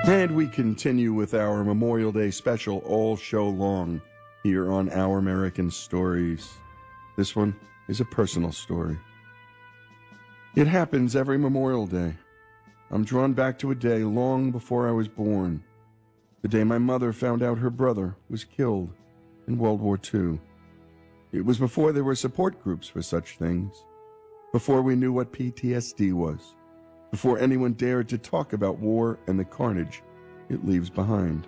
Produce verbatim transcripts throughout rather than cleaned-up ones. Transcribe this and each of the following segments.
And we continue with our Memorial Day special all show long here on Our American Stories. This one is a personal story. It happens every Memorial Day. I'm drawn back to a day long before I was born, the day my mother found out her brother was killed in World War Two. It was before there were support groups for such things, before we knew what P T S D was, before anyone dared to talk about war and the carnage it leaves behind.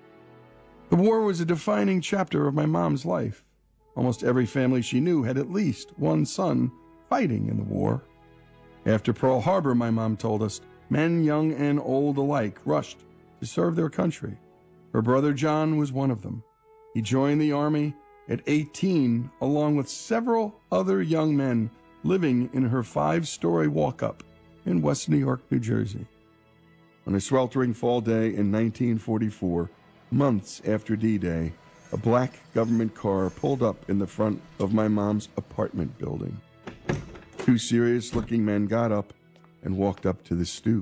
The war was a defining chapter of my mom's life. Almost every family she knew had at least one son fighting in the war. After Pearl Harbor, my mom told us, men young and old alike rushed to serve their country. Her brother John was one of them. He joined the Army at eighteen, along with several other young men living in her five-story walk-up in West New York, New Jersey. On a sweltering fall day in nineteen forty-four, months after D-Day, a black government car pulled up in the front of my mom's apartment building. Two serious-looking men got up and walked up to the stoop.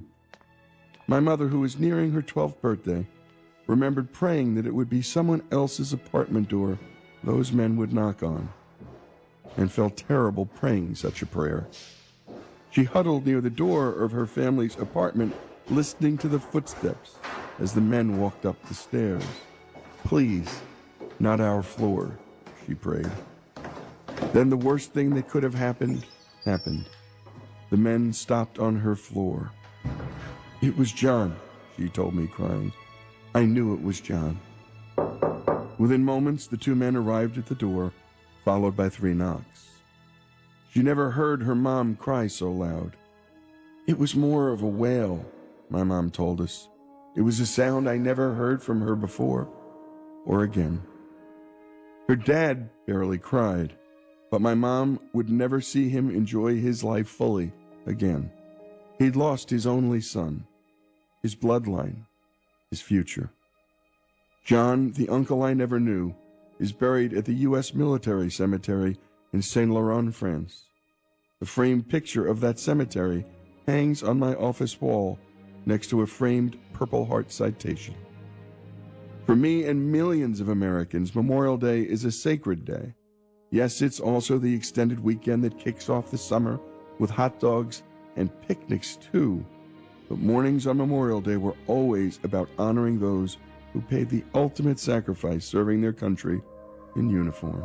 My mother, who was nearing her twelfth birthday, remembered praying that it would be someone else's apartment door those men would knock on, and felt terrible praying such a prayer. She huddled near the door of her family's apartment, listening to the footsteps as the men walked up the stairs. Please, not our floor, she prayed. Then the worst thing that could have happened, happened. The men stopped on her floor. It was John, she told me, crying. I knew it was John. Within moments, the two men arrived at the door, followed by three knocks. She never heard her mom cry so loud. It was more of a wail, my mom told us. It was a sound I never heard from her before or again. Her dad barely cried, but my mom would never see him enjoy his life fully again. He'd lost his only son, his bloodline, his future. John, the uncle I never knew, is buried at the U S military cemetery in Saint Laurent, France. The framed picture of that cemetery hangs on my office wall next to a framed Purple Heart citation. For me and millions of Americans, Memorial Day is a sacred day. Yes, it's also the extended weekend that kicks off the summer with hot dogs and picnics too. But mornings on Memorial Day were always about honoring those who paid the ultimate sacrifice serving their country in uniform.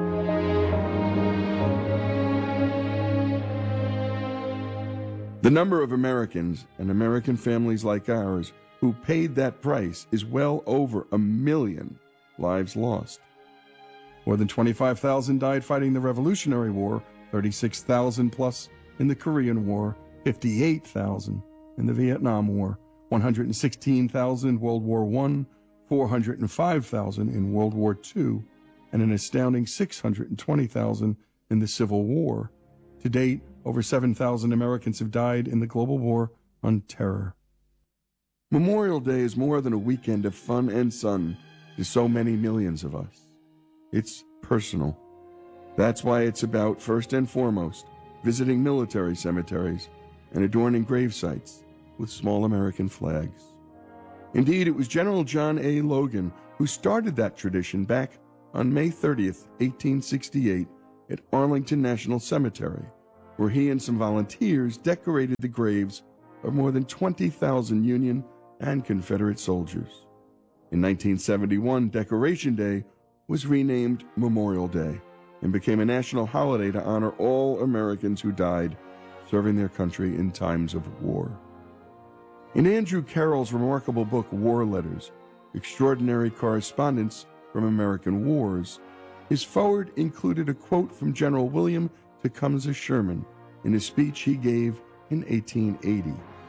The number of Americans and American families like ours who paid that price is well over a million lives lost. More than twenty-five thousand died fighting the Revolutionary War, thirty-six thousand plus in the Korean War, fifty-eight thousand in the Vietnam War, one hundred sixteen thousand in World War One, four hundred five thousand in World War Two, and an astounding six hundred twenty thousand in the Civil War. To date, over seven thousand Americans have died in the global war on terror. Memorial Day is more than a weekend of fun and sun to so many millions of us. It's personal. That's why it's about, first and foremost, visiting military cemeteries and adorning grave sites with small American flags. Indeed, it was General John A. Logan who started that tradition back on May thirtieth, eighteen sixty-eight, at Arlington National Cemetery, where he and some volunteers decorated the graves of more than twenty thousand Union and Confederate soldiers. In nineteen seventy-one, Decoration Day was renamed Memorial Day and became a national holiday to honor all Americans who died serving their country in times of war. In Andrew Carroll's remarkable book, War Letters, Extraordinary Correspondence from American Wars, his foreword included a quote from General William Tecumseh Sherman in a speech he gave in eighteen eighty.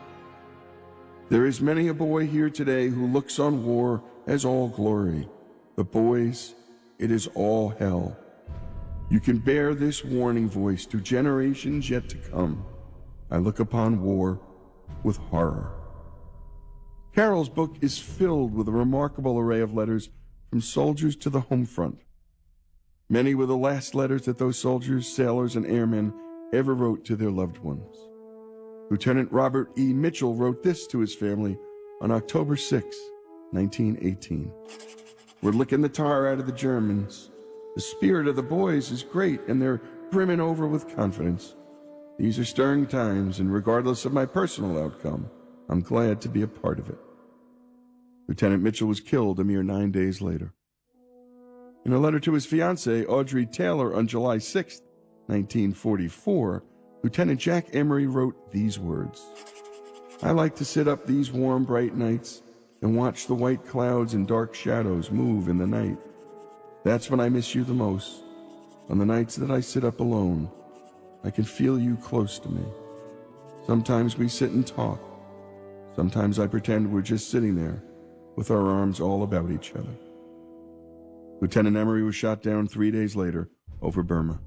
There is many a boy here today who looks on war as all glory, but boys, it is all hell. You can bear this warning voice to generations yet to come. I look upon war with horror. Carroll's book is filled with a remarkable array of letters from soldiers to the home front. Many were the last letters that those soldiers, sailors, and airmen ever wrote to their loved ones. Lieutenant Robert E. Mitchell wrote this to his family on October sixth, nineteen eighteen. We're licking the tar out of the Germans. The spirit of the boys is great, and they're brimming over with confidence. These are stirring times, and regardless of my personal outcome, I'm glad to be a part of it. Lieutenant Mitchell was killed a mere nine days later. In a letter to his fiancée, Audrey Taylor, on July sixth, nineteen forty-four, Lieutenant Jack Emery wrote these words: "I like to sit up these warm, bright nights and watch the white clouds and dark shadows move in the night. That's when I miss you the most. On the nights that I sit up alone, I can feel you close to me. Sometimes we sit and talk. Sometimes I pretend we're just sitting there with our arms all about each other." Lieutenant Emery was shot down three days later over Burma.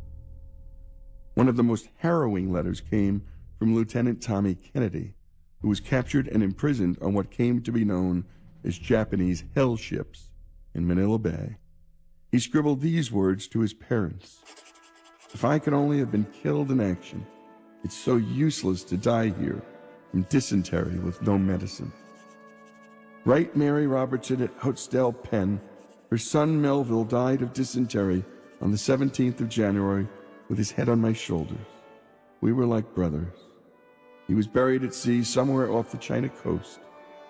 One of the most harrowing letters came from Lieutenant Tommy Kennedy, who was captured and imprisoned on what came to be known as Japanese hell ships in Manila Bay. He scribbled these words to his parents: "If I could only have been killed in action. It's so useless to die here from dysentery with no medicine. Write Mary Robertson at Hotzdale Pen. Her son Melville died of dysentery on the seventeenth of January with his head on my shoulders. We were like brothers. He was buried at sea somewhere off the China coast.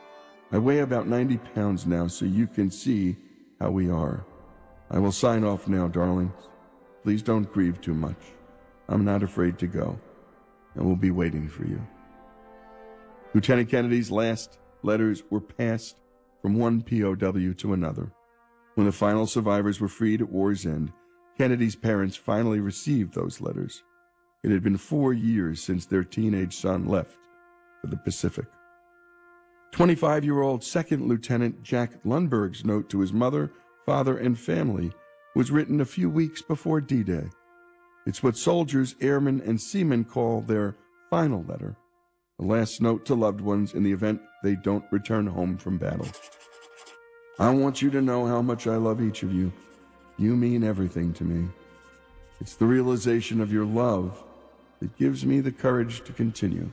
I weigh about ninety pounds now, so you can see how we are. I will sign off now, darlings. Please don't grieve too much. I'm not afraid to go, and we'll be waiting for you." Lieutenant Kennedy's last letters were passed from one P O W to another. When the final survivors were freed at war's end, Kennedy's parents finally received those letters. It had been four years since their teenage son left for the Pacific. twenty-five-year-old Second Lieutenant Jack Lundberg's note to his mother, father, and family was written a few weeks before D-Day. It's what soldiers, airmen, and seamen call their final letter, the last note to loved ones in the event they don't return home from battle. "I want you to know how much I love each of you. You mean everything to me. It's the realization of your love that gives me the courage to continue."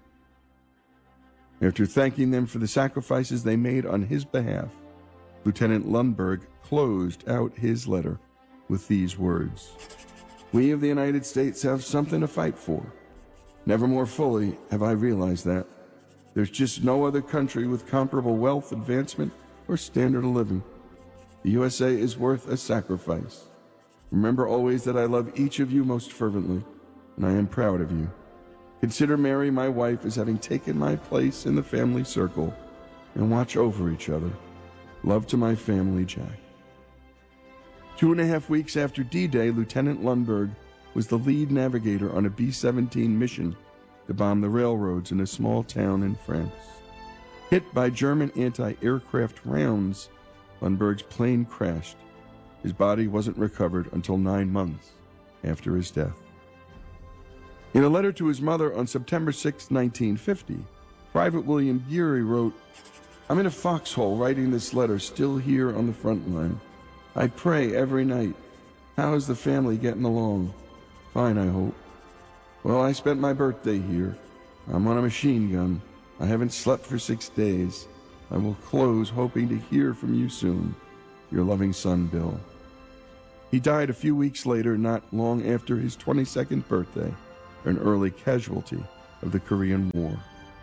After thanking them for the sacrifices they made on his behalf, Lieutenant Lundberg closed out his letter with these words: "We of the United States have something to fight for. Never more fully have I realized that. There's just no other country with comparable wealth, advancement, or standard of living. The U S A is worth a sacrifice. Remember always that I love each of you most fervently, and I am proud of you. Consider Mary, my wife, as having taken my place in the family circle, and watch over each other. Love to my family, Jack." Two and a half weeks after D-Day, Lieutenant Lundberg was the lead navigator on a B seventeen mission to bomb the railroads in a small town in France. Hit by German anti-aircraft rounds, Lundberg's plane crashed. His body wasn't recovered until nine months after his death. In a letter to his mother on September sixth, nineteen fifty, Private William Geary wrote, "I'm in a foxhole writing this letter, still here on the front line. I pray every night. How is the family getting along? Fine, I hope. Well, I spent my birthday here. I'm on a machine gun. I haven't slept for six days. I will close hoping to hear from you soon. Your loving son, Bill." He died a few weeks later, not long after his twenty-second birthday, an early casualty of the Korean War.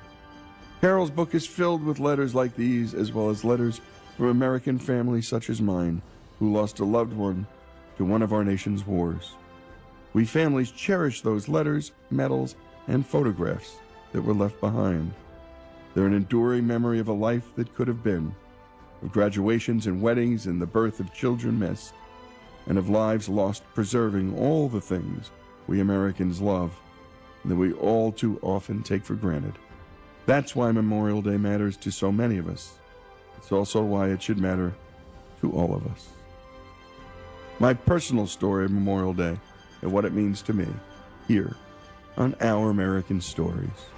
Carol's book is filled with letters like these, as well as letters from American families such as mine, who lost a loved one to one of our nation's wars. We families cherish those letters, medals, and photographs that were left behind. They're an enduring memory of a life that could have been, of graduations and weddings and the birth of children missed, and of lives lost preserving all the things we Americans love and that we all too often take for granted. That's why Memorial Day matters to so many of us. It's also why it should matter to all of us. My personal story of Memorial Day and what it means to me, here on Our American Stories.